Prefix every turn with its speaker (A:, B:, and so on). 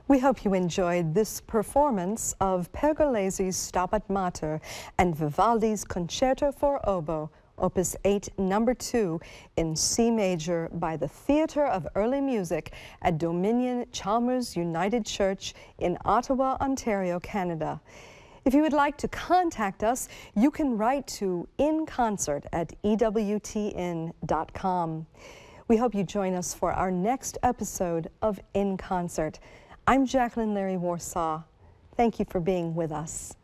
A: We hope you enjoyed this performance of Pergolesi's Stabat Mater and Vivaldi's Concerto for Oboe, Opus 8, No. 2, in C major by the Theatre of Early Music at Dominion Chalmers United Church in Ottawa, Ontario, Canada. If you would like to contact us, you can write to inconcert@ewtn.com. We hope you join us for our next episode of In Concert. I'm Jacqueline Larry Warsaw. Thank you for being with us.